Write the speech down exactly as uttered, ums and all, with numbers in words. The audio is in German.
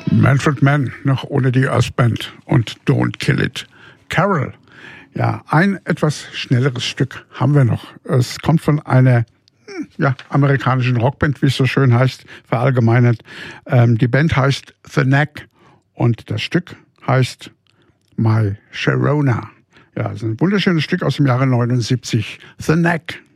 Manfred Mann, noch ohne die Earthband und Don't Kill It. Carol. Ja, ein etwas schnelleres Stück haben wir noch. Es kommt von einer ja, amerikanischen Rockband, wie es so schön heißt, verallgemeinert. Ähm, die Band heißt The Knack und das Stück heißt My Sharona. Ja, das ist ein wunderschönes Stück aus dem Jahre neunundsiebzig. The Knack.